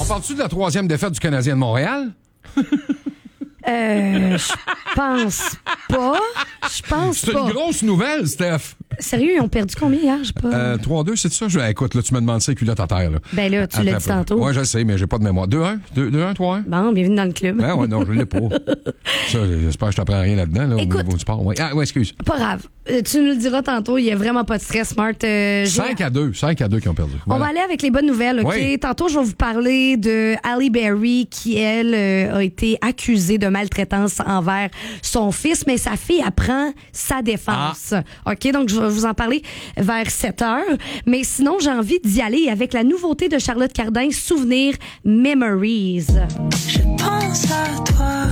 parle-tu de la 3e défaite du Canadien de Montréal? Je pense pas. C'est une grosse nouvelle, Steph. Sérieux, ils ont perdu combien hier? 3-2, c'est ça? Écoute, là, tu me demandes ça, culotte à terre. Là. Ben là, tu l'as dit tantôt. Oui, je sais, mais j'ai pas de mémoire. 2-1? 2-1, 3-1? Bon, bienvenue dans le club. Ben ouais, non, je l'ai pas. Ça, j'espère que je t'apprends rien là-dedans, là, écoute, au niveau du sport. Ouais. Ah, ouais, excuse. Pas grave. Tu nous le diras tantôt, il n'y a vraiment pas de stress, Smart. 5-2 qui ont perdu. Voilà. On va aller avec les bonnes nouvelles, OK? Oui. Tantôt, je vais vous parler de Halle Berry qui, elle, a été accusée de maltraitance envers son fils, mais sa fille apprend sa défense. OK? Donc, je vais vous en parler vers 7 heures. Mais sinon, j'ai envie d'y aller avec la nouveauté de Charlotte Cardin, Souvenir Memories. Je pense à toi,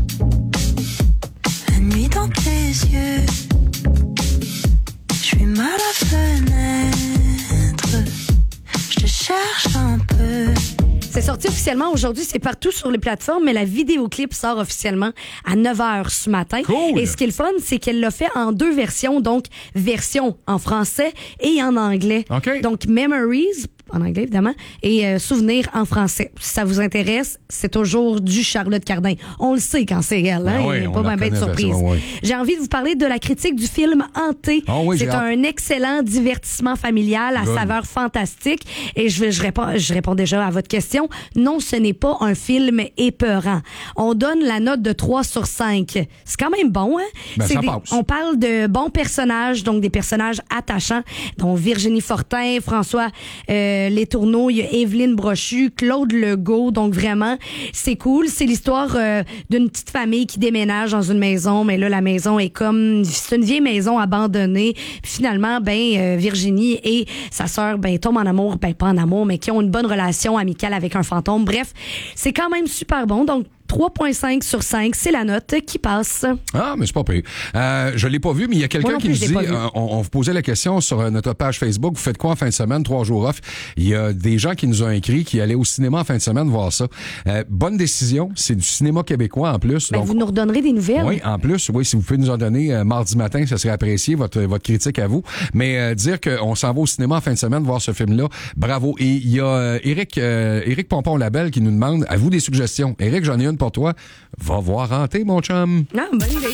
la nuit dans tes yeux. Je suis mal à fenêtre, je te cherche un peu. C'est sorti officiellement aujourd'hui, c'est partout sur les plateformes, mais la vidéoclip sort officiellement à 9h ce matin. Cool. Et ce qui est le fun, c'est qu'elle l'a fait en 2 versions, donc version en français et en anglais. OK. Donc Memories, en anglais évidemment, et Souvenirs en français. Si ça vous intéresse, c'est toujours du Charlotte Cardin. On le sait quand c'est elle, hein? Oui, Il n'y a on pas la bien de connaît, surprise. ça, oui. J'ai envie de vous parler de la critique du film Hanté. Ah oui, c'est j'ai hâte. un excellent divertissement familial à Good. saveur fantastique. Et je réponds déjà à votre question. Non, ce n'est pas un film épeurant. On donne la note de 3 sur 5. C'est quand même bon, hein? Ben, C'est ça passe. on parle de bons personnages, donc des personnages attachants, dont Virginie Fortin, François Letourneau, il y a Évelyne Brochu, Claude Legault. Donc vraiment, c'est cool. C'est l'histoire d'une petite famille qui déménage dans une maison, mais là, la maison est c'est une vieille maison abandonnée. Puis finalement, Virginie et sa sœur, tombent en amour, pas en amour, mais qui ont une bonne relation amicale avec un fantôme. Bref, c'est quand même super bon. Donc, 3,5 sur 5, c'est la note qui passe. Ah, mais c'est pas pire. Je l'ai pas vu, mais il y a quelqu'un Moi non qui plus, me je l'ai dit, pas vu. on vous posait la question sur notre page Facebook, vous faites quoi en fin de semaine, 3 jours off? Il y a des gens qui nous ont écrit qui allaient au cinéma en fin de semaine voir ça. Bonne décision, c'est du cinéma québécois en plus. Donc, Vous nous redonnerez des nouvelles. oui, en plus, oui, si vous pouvez nous en donner mardi matin, ça serait apprécié, votre critique à vous. Mais dire qu'on s'en va au cinéma en fin de semaine voir ce film-là, bravo. Et il y a Éric Pompon-Labelle qui nous demande, à vous des suggestions. Éric, j'en ai une pour toi. Va voir Hanté, mon chum. Non, bonne idée.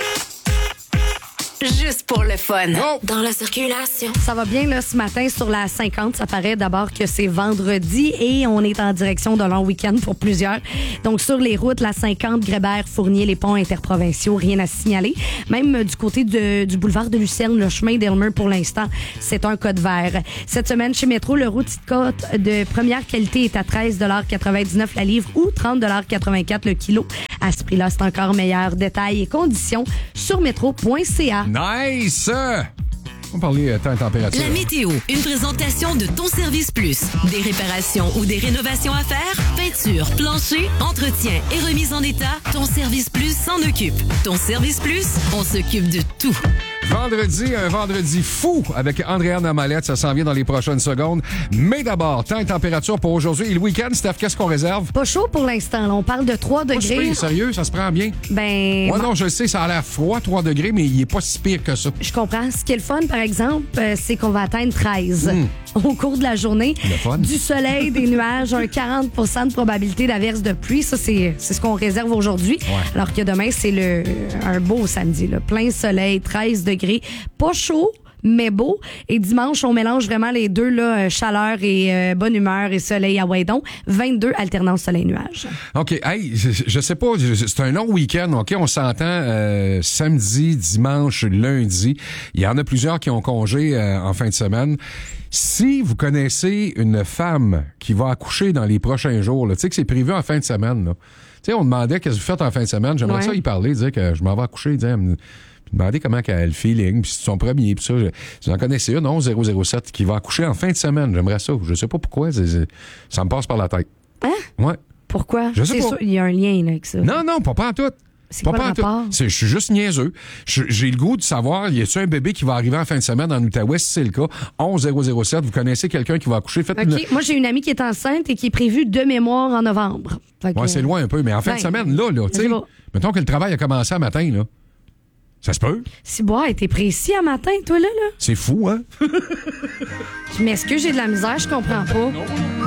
Juste pour le fun. Oh! Dans la circulation. Ça va bien là ce matin sur la 50. Ça paraît d'abord que c'est vendredi et on est en direction d'un long week-end pour plusieurs. Donc sur les routes, la 50, Grébert, Fournier, les ponts interprovinciaux, rien à signaler. Même du côté du boulevard de Lucerne, le chemin d'Elmer pour l'instant, c'est un code vert. Cette semaine chez Métro, le rôti de côte de première qualité est à 13,99 la livre ou 30,84 le kilo. À ce prix-là, c'est encore meilleur. Détails et conditions sur métro.ca. Nice! On va parler temps et température. La météo, une présentation de Ton Service Plus. Des réparations ou des rénovations à faire? Peinture, plancher, entretien et remise en état? Ton Service Plus s'en occupe. Ton Service Plus, on s'occupe de tout. Vendredi, un vendredi fou avec Andréane Amalette. Ça s'en vient dans les prochaines secondes. Mais d'abord, temps et température pour aujourd'hui. Et le week-end, Steph, qu'est-ce qu'on réserve? Pas chaud pour l'instant. Là. On parle de 3 Pas si degrés. pire, sérieux, ça se prend bien. Ben, Ouais, non, je le sais, ça a l'air froid, 3 degrés, mais il est pas si pire que ça. je comprends. Ce qui est le fun, par exemple, c'est qu'on va atteindre 13 au cours de la journée. Le fun. Du soleil, des nuages, un 40 de probabilité d'averse de pluie. Ça, c'est ce qu'on réserve aujourd'hui. Ouais. Alors que demain, c'est un beau samedi. Là. Plein soleil, 13 degrés. Pas chaud, mais beau. Et dimanche, on mélange vraiment les deux, là, chaleur et bonne humeur et soleil à Waydon. 22 alternance soleil-nuage. OK. Hey, je sais pas, c'est un long week-end, OK? On s'entend samedi, dimanche, lundi. Il y en a plusieurs qui ont congé en fin de semaine. Si vous connaissez une femme qui va accoucher dans les prochains jours, tu sais que c'est prévu en fin de semaine, là. Tu sais, on demandait qu'est-ce que vous faites en fin de semaine. J'aimerais Ouais. ça y parler, dire que je m'en vais accoucher, dire, demander comment qu'elle a le feeling, puis c'est son premier, puis ça. Vous en connaissez une, 11007, qui va accoucher en fin de semaine. J'aimerais ça. Je sais pas pourquoi, ça me passe par la tête. Hein? Ouais. Pourquoi? Je sais C'est pas. sûr, il y a un lien là, avec ça. Non, pas en tout. C'est quoi le en tout. rapport? Je suis juste niaiseux. J'ai le goût de savoir, y a-t-il un bébé qui va arriver en fin de semaine en Outaouais? Si c'est le cas, 11007, vous connaissez quelqu'un qui va accoucher? Faites une... OK. Moi, j'ai une amie qui est enceinte et qui est prévue de mémoire en novembre. Fait que- Ouais, c'est loin un peu, mais en fin de Ben, semaine, là, tu sais, c'est bon. mettons que le travail a commencé à matin, là. Ça se peut? Si bois était précis à matin, toi, là. C'est fou, hein? Je m'excuse, j'ai de la misère, je comprends pas.